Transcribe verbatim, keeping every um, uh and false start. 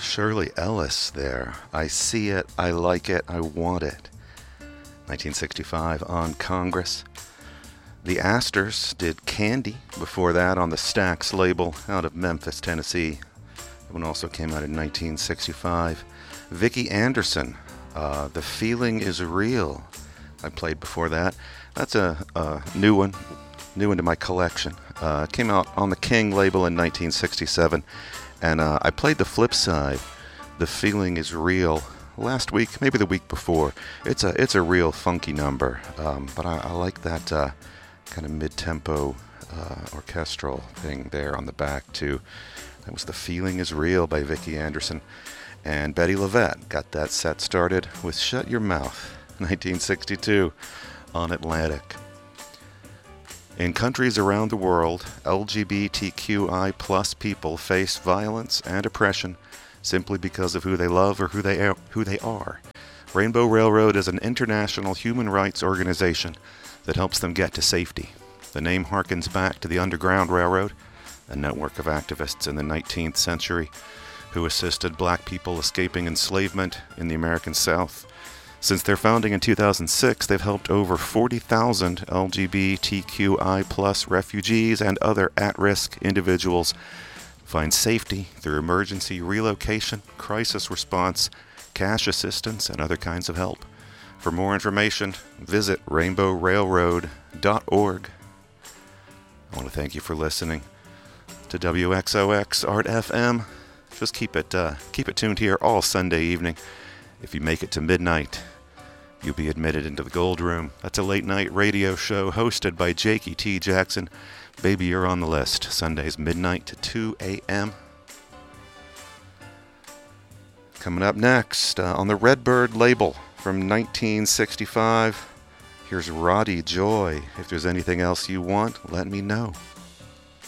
Shirley Ellis there. I see it, I like it, I want it. nineteen sixty-five on Congress. The Astors did Candy before that on the Stax label out of Memphis, Tennessee. That one also came out in nineteen sixty-five. Vicki Anderson, uh, The Feeling Is Real. I played before that. That's a, a new one, new into my collection. Uh, it came out on the King label in nineteen sixty-seven. And uh, I played the flip side, The Feeling Is Real, last week, maybe the week before. It's a it's a real funky number, um, but I, I like that uh, kind of mid-tempo uh, orchestral thing there on the back too. That was The Feeling Is Real by Vicki Anderson. And Betty LaVette got that set started with Shut Your Mouth, nineteen sixty-two, on Atlantic. In countries around the world, L G B T Q I plus people face violence and oppression simply because of who they love or who they are, who they are. Rainbow Railroad is an international human rights organization that helps them get to safety. The name harkens back to the Underground Railroad, a network of activists in the nineteenth century who assisted black people escaping enslavement in the American South. Since their founding in two thousand six, they've helped over forty thousand L G B T Q I plus refugees and other at-risk individuals find safety through emergency relocation, crisis response, cash assistance, and other kinds of help. For more information, visit rainbow railroad dot org. I want to thank you for listening to W X O X Art F M. Just keep it, uh, keep it tuned here all Sunday evening. If you make it to midnight, you'll be admitted into the Gold Room. That's a late-night radio show hosted by Jakey T. Jackson. Baby, you're on the list. Sundays, midnight to two a.m. Coming up next, uh, on the Redbird label from nineteen sixty-five, here's Roddy Joy. If there's anything else you want, let me know.